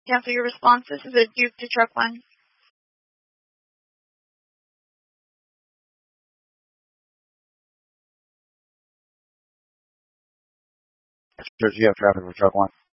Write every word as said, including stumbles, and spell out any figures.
Cancel your responses. Is it Duke to truck one? Does you have traffic for truck one?